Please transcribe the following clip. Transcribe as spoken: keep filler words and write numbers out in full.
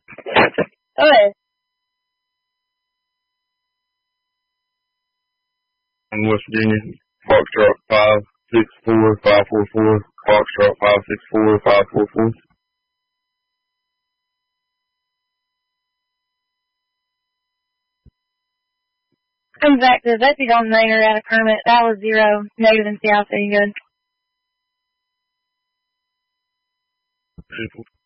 Go ahead. West Virginia, Foxtrot five six four five four four, Foxtrot five six four five four four. Comes back to Betsy Jones Maynard out of Kermit. That was zero, negative and south, so you good.